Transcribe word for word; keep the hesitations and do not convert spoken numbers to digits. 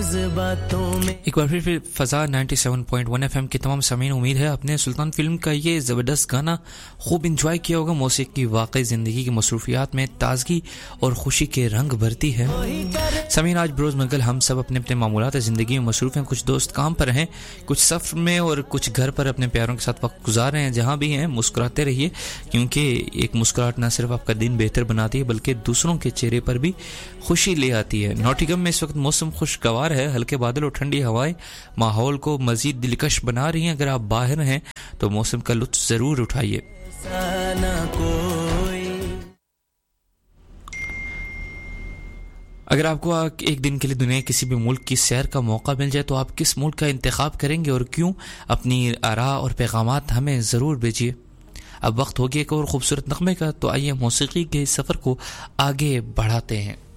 जज्बातों में। एक बार फिर फिर फजा सत्तानवे पॉइंट एक एफएम के तमाम सामीन, उम्मीद है आपने सुल्तान फिल्म का ये ज़बरदस्त गाना खूब इंजॉय किया होगा। मौसीकी की वाकई ज़िंदगी की मसरूफियात में ताजगी और खुशी के रंग भरती है। सामीन, आज बरोज़ मंगल हम सब अपने अपने मामूलात ज़िंदगी में मसरूफ़ हैं। कुछ दोस्त काम पर हैं, कुछ सफ़र में और कुछ घर पर अपने प्यारों के साथ वक्त गुजार रहे हैं। जहाँ भी हैं मुस्कुराते रहिए, क्योंकि एक मुस्कुराहट न सिर्फ आपका दिन बेहतर बनाती है बल्कि दूसरों के चेहरे पर भी खुशी ले आती है। नॉटिंघम में इस वक्त मौसम खुशगवार है, हल्के बादल और ठंडी हवाएं माहौल को मजीद दिलकश बना रही हैं। अगर आप बाहर हैं तो मौसम का लुत्फ जरूर उठाइए। अगर आपको एक दिन के लिए दुनिया किसी भी मुल्क की सैर का मौका मिल जाए तो आप किस मुल्क का इंतखाब करेंगे और क्यों? अपनी आरा और पैगामात हमें ज़रूर भेजिए। अब वक्त हो गया एक और खूबसूरत नगमे का, तो आइए मौसीकी के सफ़र को आगे बढ़ाते हैं।